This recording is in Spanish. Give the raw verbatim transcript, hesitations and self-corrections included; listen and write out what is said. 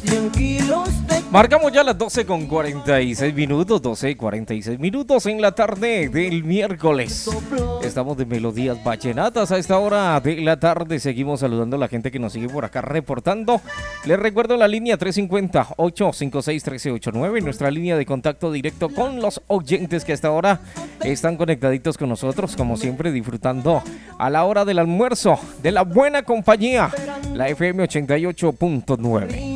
Marcamos ya las doce con cuarenta y seis minutos, doce y cuarenta y seis minutos en la tarde del miércoles. Estamos de melodías vallenatas a esta hora de la tarde. Seguimos saludando a la gente que nos sigue por acá reportando. Les recuerdo la línea tres cinco cero, ocho cinco seis, uno tres ocho nueve, nuestra línea de contacto directo con los oyentes que hasta ahora están conectaditos con nosotros, como siempre disfrutando a la hora del almuerzo de la buena compañía, la F M ochenta y ocho punto nueve.